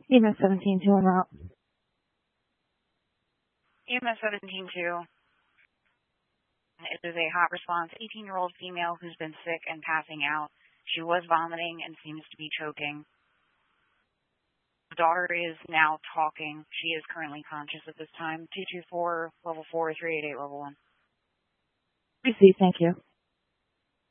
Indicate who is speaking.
Speaker 1: EMS 17-2 on route.
Speaker 2: EMS 17-2. It is a hot response 18-year-old female who's been sick and passing out. She was vomiting and seems to be choking. The daughter is now talking. She is currently conscious at this time. 224, level 4, 388, level 1.
Speaker 1: Receive, thank you.